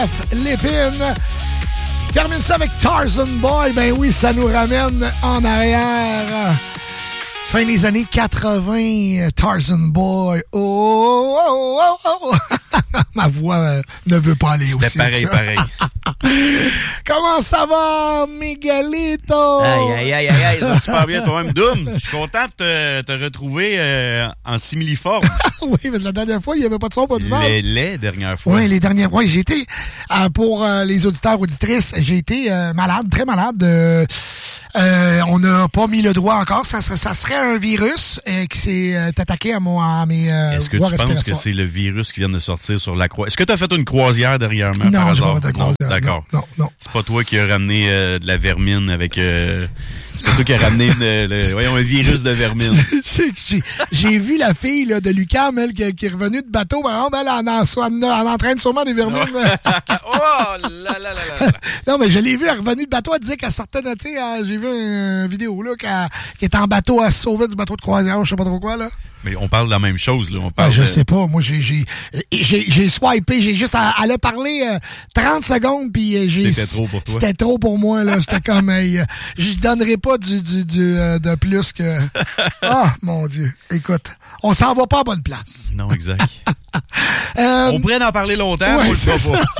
Lépine. Termine ça avec Tarzan Boy. Ben oui, ça nous ramène en arrière. Fin des années 80, Tarzan Boy. Oh, oh, oh, oh. Ma voix ne veut pas aller aussi. C'était pareil. Comment ça va, Miguelito? Aïe, ça va super bien toi-même. Doom, je suis content de te retrouver en similiforme. Oui, mais la dernière fois, il n'y avait pas de son, pas d'image. Les dernières fois. Oui, les dernières fois. J'ai été, pour les auditeurs, auditrices, j'ai été malade, très malade. On n'a pas mis le doigt encore. Ça serait un virus qui s'est attaqué à mes Est-ce que tu penses que c'est le virus qui vient de sortir sur la croix? Est-ce que tu as fait une croisière derrière-moi? Non, j'ai pas fait de croisière. Non, d'accord. Non. C'est pas toi qui as ramené de la vermine avec... c'est pas toi qui as ramené un virus de vermine. J'ai vu la fille là, de l'UQAM, elle, qui est revenue de bateau. Par exemple, elle entraîne sûrement des vermines. Oh là. Non, mais je l'ai vue, elle est revenue de bateau. Elle disait qu'elle sortait de... Tu sais, j'ai vu une vidéo là, qu'elle était en bateau, elle se sauvait du bateau de croisière, je sais pas trop quoi, là. Mais on parle de la même chose, là. On parle je sais pas. Moi, j'ai swipé. J'ai juste... Elle a parlé 30 secondes, puis C'était trop pour toi. C'était trop pour moi, là. J'étais comme... je donnerais pas de plus que... Ah, mon Dieu. Écoute, on s'en va pas à bonne place. Non, exact. On pourrait en parler longtemps, ouais, mais on le fera pas.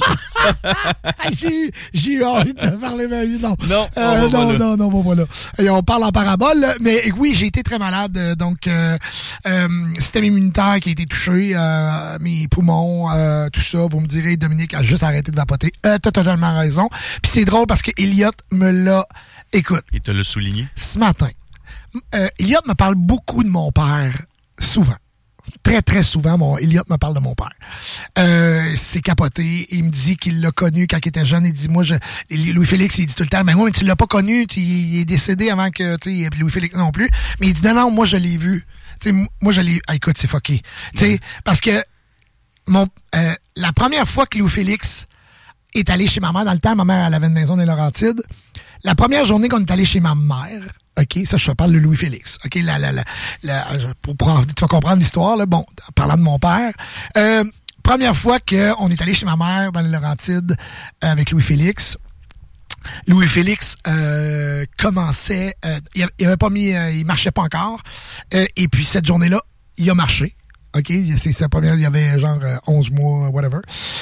J'ai eu envie de parler ma vie. Non, non, pas là. Et on parle en parabole, mais oui, j'ai été très malade. Donc, système immunitaire qui a été touché, mes poumons, tout ça. Vous me direz, Dominique a juste arrêté de vapoter. T'as totalement raison. Puis c'est drôle parce que Elliot me l'a... Écoute. Il te l'a souligné? Ce matin, Elliot me parle beaucoup de mon père, souvent. Très, très souvent, Elliot me parle de mon père. C'est capoté. Il me dit qu'il l'a connu quand il était jeune. Il dit, Louis-Félix, il dit tout le temps, mais moi, mais tu l'as pas connu. Il est décédé avant que, tu sais, Louis-Félix non plus. Mais il dit, non, moi, je l'ai vu. Tu sais, moi, je l'ai... Ah, écoute, c'est fucké. Tu sais, parce que la première fois que Louis-Félix est allé chez ma mère, dans le temps, ma mère, elle avait une maison dans les Laurentides. La première journée qu'on est allé chez ma mère, OK, ça, je te parle de Louis-Félix. OK, tu vas comprendre l'histoire, là. Bon, en parlant de mon père. Première fois qu'on est allé chez ma mère dans les Laurentides avec Louis-Félix. Louis-Félix commençait... il avait pas mis... il marchait pas encore. Et puis, cette journée-là, il a marché. OK, c'est sa première... Il y avait genre 11 mois, whatever.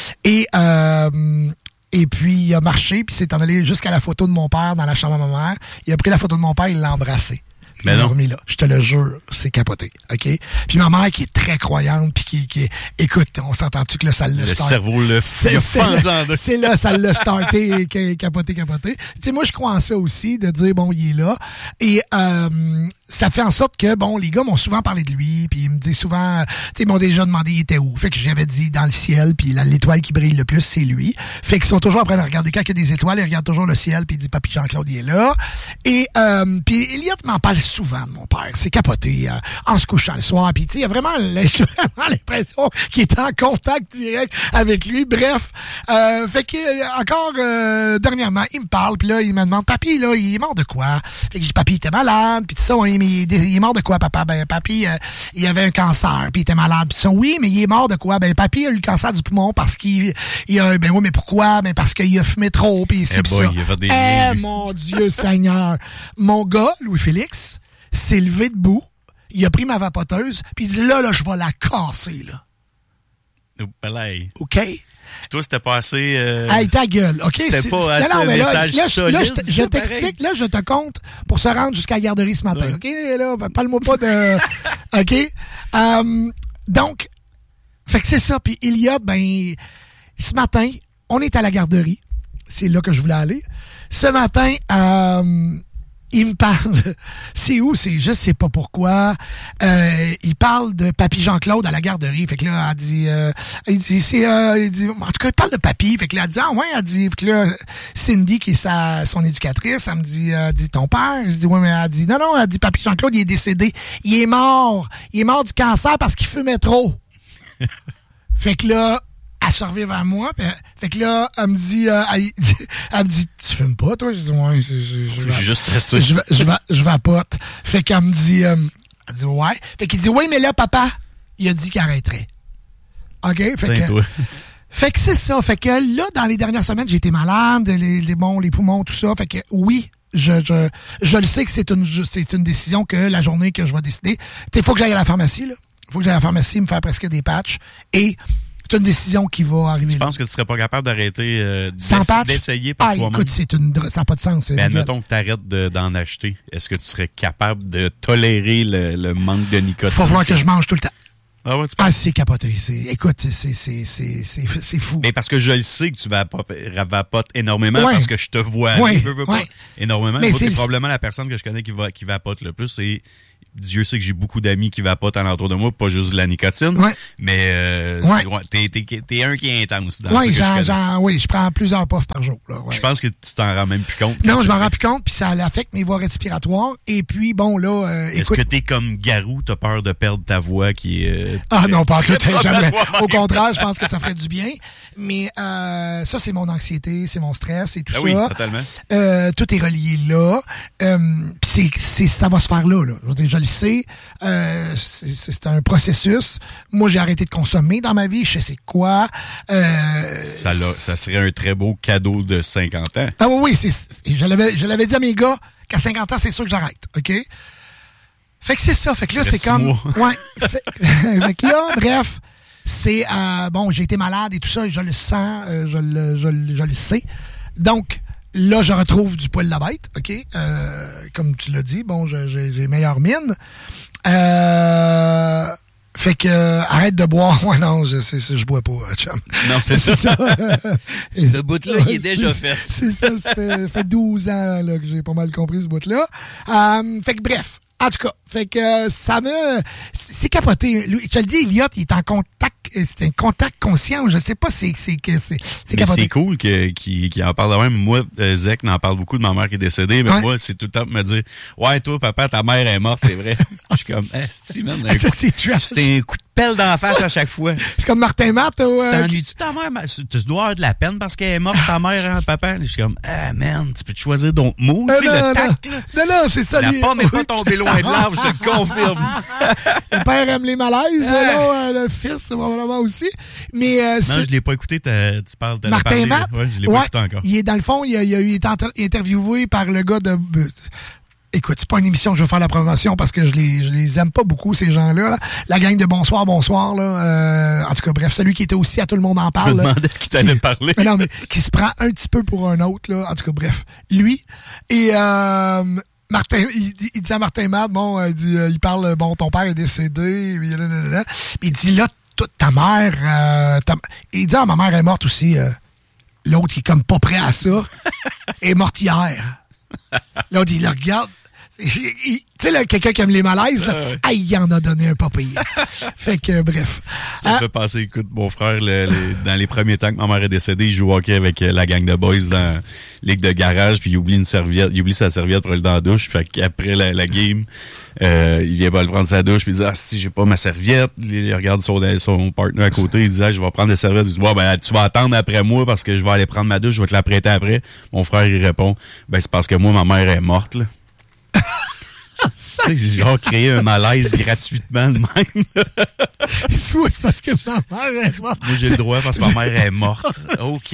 Et puis, il a marché, puis s'est en allé jusqu'à la photo de mon père dans la chambre à ma mère. Il a pris la photo de mon père, il l'a embrassé. Mais non. Là. Je te le jure, c'est capoté, OK? Puis ma mère qui est très croyante, puis qui écoute, on s'entend-tu que là, ça l'a starté? Le cerveau, là, c'est là, ça l'a starté, capoté. Tu sais, moi, je crois en ça aussi, de dire, bon, il est là. Et ça fait en sorte que, bon, les gars m'ont souvent parlé de lui, puis ils me disent souvent, tu sais, ils m'ont déjà demandé il était où. Fait que j'avais dit dans le ciel, puis l'étoile qui brille le plus, c'est lui. Fait qu'ils sont toujours en train de regarder quand il y a des étoiles, ils regardent toujours le ciel, puis ils disent, Papy Jean-Claude, il est là. Et puis Elliot m'en parle souvent de mon père. C'est capoté, en se couchant le soir. Puis, tu sais, il y a vraiment l'impression qu'il est en contact direct avec lui. Bref, fait que encore dernièrement, il me parle, puis là, il me demande, Papy, là, il est mort de quoi? Fait que je dis, Papy, il était malade, puis tout ça, mais il est mort de quoi, papa? Ben, Papy, il avait un cancer, puis il était malade. Puis ça, oui, mais il est mort de quoi? Ben, Papy a eu le cancer du poumon parce qu'il a, ben oui, mais pourquoi? Ben, parce qu'il a fumé trop, puis c'est ça. Il a fait des mon Dieu Seigneur! Mon gars, Louis-Félix, s'est levé debout, il a pris ma vapoteuse, puis il dit, là, je vais la casser, là. OK? Puis toi, c'était pas assez... Hey, ta gueule, OK? C'était pas assez non, mais là, je t'explique, pareil. là, je te compte pour se rendre jusqu'à la garderie ce matin, OK? Là, parle-moi pas de... OK? Donc, fait que c'est ça. Puis Elliot, ben, ce matin, on est à la garderie. C'est là que je voulais aller. Ce matin, il me parle, c'est où, c'est je sais pas pourquoi, il parle de Papy Jean-Claude à la garderie, fait que là, il dit, en tout cas, il parle de Papy, fait que là, elle dit, ah ouais, elle dit, fait que là, Cindy, qui est son éducatrice, elle me dit, ton père? Je dis, ouais, mais elle dit, non, elle dit, Papy Jean-Claude, il est décédé, il est mort du cancer parce qu'il fumait trop. Fait que là, elle se revient vers moi, pis, fait que là, elle me dit, tu fumes pas, toi? Je dis, ouais, je suis juste stressé. Je vapote. Fait qu'elle me dit, elle dit, ouais. Fait qu'il dit, oui, mais là, papa, il a dit qu'il arrêterait. OK? Fait que, Fait que c'est ça. Fait que là, dans les dernières semaines, j'ai été malade, les poumons, tout ça. Fait que oui, je le sais que c'est une décision que la journée que je vais décider. Il faut que j'aille à la pharmacie, là. Il faut que j'aille à la pharmacie me faire presque des patchs. Et c'est une décision qui va arriver. Je pense que tu serais pas capable d'arrêter d'essayer par toi-même. Écoute, ça n'a pas de sens. Ben, admettons que tu arrêtes d'en acheter. Est-ce que tu serais capable de tolérer le manque de nicotine? Il va falloir que je mange tout le temps. Ah ouais, c'est capoté. Écoute, c'est fou. Mais parce que je le sais que tu vapotes énormément, parce que je te vois pas énormément. Mais c'est probablement la personne que je connais qui vapote le plus. Et Dieu sait que j'ai beaucoup d'amis qui vapotent alentour de moi, pas juste de la nicotine. Ouais. Mais t'es un qui est intense. Je prends plusieurs puffs par jour. Là, je pense que tu t'en rends même plus compte. Non, je m'en rends plus compte, puis ça affecte mes voies respiratoires. Et puis, bon, là, Est-ce que t'es comme Garou, t'as peur de perdre ta voix qui est... non, pas tout, jamais. Au contraire, je pense que ça ferait du bien. Mais ça, c'est mon anxiété, c'est mon stress et tout ça. Oui, totalement. Tout est relié là. Puis ça va se faire là. Je veux dire, je le sais. C'est un processus. Moi, j'ai arrêté de consommer dans ma vie. Je sais c'est quoi. Ça serait un très beau cadeau de 50 ans. Ah oui, je l'avais dit à mes gars qu'à 50 ans, c'est sûr que j'arrête. OK? Fait que c'est ça. Fait que là, c'est comme... Ouais. Fait que là, bref... C'est j'ai été malade et tout ça, et je le sens, je le sais. Donc là, je retrouve du poil de la bête, OK? Comme tu l'as dit, j'ai meilleure mine. Fait que arrête de boire. Ouais, non, je bois pas, chum. Non, c'est ça. Ce bout-là, il est déjà fait. C'est ça, ça fait 12 ans là, que j'ai pas mal compris ce bout-là. Fait que bref. En tout cas, fait que c'est capoté. Lui, je te le dis, Elliot, il est en contact, c'est un contact conscient. Je sais pas, c'est capoté. C'est cool qu'il en parle de même. Moi, Zach n'en parle beaucoup de ma mère qui est décédée, mais moi, c'est tout le temps de me dire, ouais, toi, papa, ta mère est morte, c'est vrai. Je suis comme, c'était un coup de pelle dans la face à chaque fois. C'est comme Martin Matt. T'ennuies-tu ta mère? Tu dois avoir de la peine parce qu'elle est morte, ta mère, hein, papa? Je suis comme, man, tu peux te choisir d'autres mots, tu sais, le tact, là. Non, c'est ça. La pomme n'est pas tombée loin de l'arbre, je te le confirme. Le père aime les malaises, le fils, probablement aussi. Mais, non, je l'ai pas écouté, tu parles de Martin Matt? Ouais, je l'ai pas écouté encore. Il est, dans le fond, il a été interviewé par le gars de... Écoute, c'est pas une émission que je veux faire la promotion parce que je les aime pas beaucoup, ces gens-là. Là. La gang de Bonsoir, là. En tout cas, bref, celui qui était aussi à Tout le monde en parle. Je me demandais qui t'allait parler. Mais non, mais qui se prend un petit peu pour un autre, là. En tout cas, bref. Lui. Et Martin, il dit à Martin Matt, il parle, ton père est décédé, il dit, là, toute ta mère, il dit, ma mère est morte aussi. L'autre, qui est comme pas prêt à ça, est morte hier. L'autre, il le regarde. Tu sais, là, quelqu'un qui aime les malaises, là, il en a donné un pas payé. Fait que, bref. Ça me fait passer, écoute, mon frère, dans les premiers temps que ma mère est décédée, il joue au hockey avec la gang de boys dans la ligue de garage, puis il oublie sa serviette pour aller dans la douche. Fait qu'après la game, il vient pas le prendre sa douche, puis il dit, si j'ai pas ma serviette, il regarde son partenaire à côté, il dit, je vais prendre la serviette. Il dit, tu vas attendre après moi parce que je vais aller prendre ma douche, je vais te la prêter après. Mon frère, il répond, c'est parce que moi, ma mère est morte, là. Genre créer un malaise gratuitement de même. Soit c'est parce que ma mère est morte. Moi, j'ai le droit parce que ma mère est morte. OK.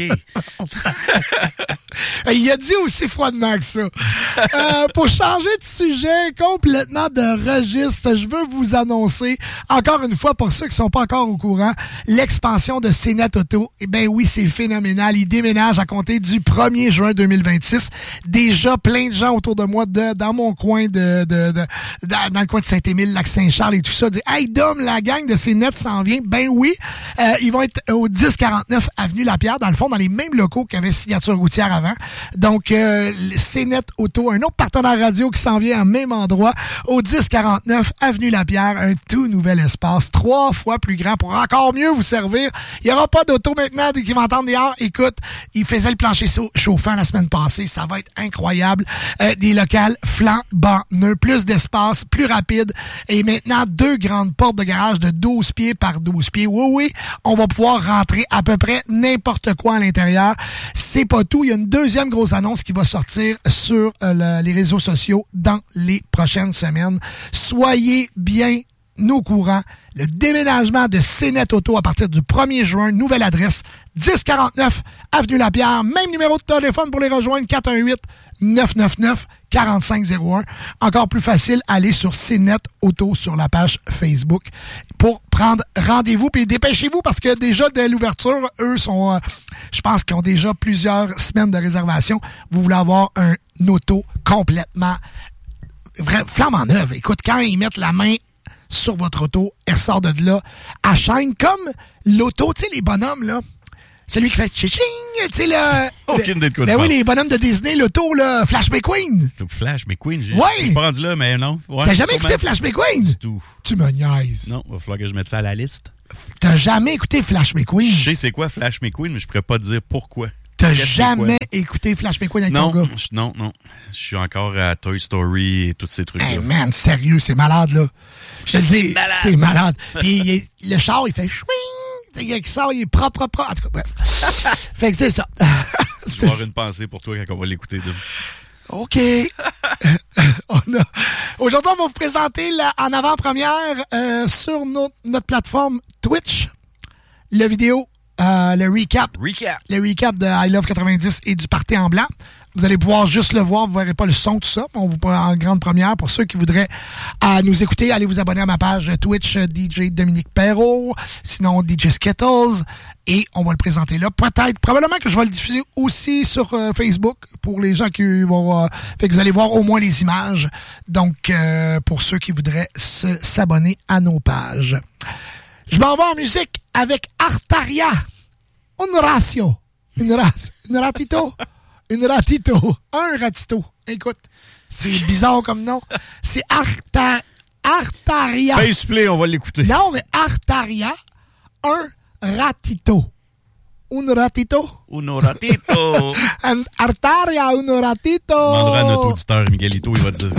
Il a dit aussi froidement que ça. Pour changer de sujet, complètement de registre, je veux vous annoncer, encore une fois, pour ceux qui sont pas encore au courant, l'expansion de CNET Auto. Eh ben oui, c'est phénoménal. Il déménage à compter du 1er juin 2026. Déjà, plein de gens autour de moi, dans mon coin dans le coin de Saint-Émile, Lac-Saint-Charles et tout ça, disent « Hey, Dom, la gang de CNET s'en vient. » Ben oui, ils vont être au 1049 Avenue Lapierre, dans le fond, dans les mêmes locaux qu'avait Signature Routière avant. Donc, CNET Auto, un autre partenaire radio qui s'en vient à même endroit, au 1049 Avenue Lapierre, un tout nouvel espace, 3 fois plus grand pour encore mieux vous servir. Il n'y aura pas d'auto maintenant, dès qu'ils m'entendent dehors. Écoute, ils faisaient le plancher chauffant la semaine passée. Ça va être incroyable. Des locales flambants, plus d'espace, plus rapide. Et maintenant, 2 grandes portes de garage de 12 pieds par 12 pieds. Oui, on va pouvoir rentrer à peu près n'importe quoi à l'intérieur. C'est pas tout. Il y a une deuxième grosse annonce qui va sortir sur les réseaux sociaux dans les prochaines semaines. Soyez bien nous au courant. Le déménagement de CNET Auto à partir du 1er juin. Nouvelle adresse, 1049 Avenue Lapierre. Même numéro de téléphone pour les rejoindre, 418-999-4501. Encore plus facile, allez sur CNET Auto sur la page Facebook pour prendre rendez-vous. Puis dépêchez-vous parce que déjà dès l'ouverture, eux sont, je pense qu'ils ont déjà plusieurs semaines de réservation. Vous voulez avoir un auto complètement flambant neuve. Écoute, quand ils mettent la main sur votre auto, elle sort de là, elle shine comme l'auto, tu sais, les bonhommes, là. Celui qui fait tching, tu sais, là. Aucune idée de quoi Ben oui, les bonhommes de Disney, l'auto, là, Flash McQueen. Flash McQueen, je ouais. suis pas rendu là, mais non. Ouais, t'as jamais écouté Flash McQueen? Du tout. Tu me niaises. Non, va falloir que je mette ça à la liste. T'as jamais écouté Flash McQueen? Je sais c'est quoi Flash McQueen, mais je pourrais pas te dire pourquoi. T'as jamais écouté Flash McQueen avec ton gars? Non. Je suis encore à Toy Story et tous ces trucs-là. Hey man, sérieux, c'est malade, là. Je te dis, c'est malade. Puis le char, il fait chouing. Il sort, il est propre. En tout cas, bref. Fait que c'est ça. Je vais avoir une pensée pour toi quand on va l'écouter. OK. Aujourd'hui, on va vous présenter en avant-première sur notre plateforme Twitch le vidéo. Le recap. Le recap de I Love 90 et du Party en blanc. Vous allez pouvoir juste le voir, vous ne verrez pas le son, tout ça. On vous prend en grande première. Pour ceux qui voudraient nous écouter, allez vous abonner à ma page Twitch DJ Dominique Perrault, sinon DJ Skittles, et on va le présenter là. Probablement que je vais le diffuser aussi sur Facebook pour les gens qui vont... fait que vous allez voir au moins les images. Donc, pour ceux qui voudraient s'abonner à nos pages. Je m'en vais en musique avec Artaria. Un ratito. Un ratito. Écoute, c'est bizarre comme nom. C'est Artaria. Face play, on va l'écouter. Non, mais Artaria. Un ratito. Un ratito. Artaria, un ratito. On demandera à notre auditeur Miguelito, il va te dire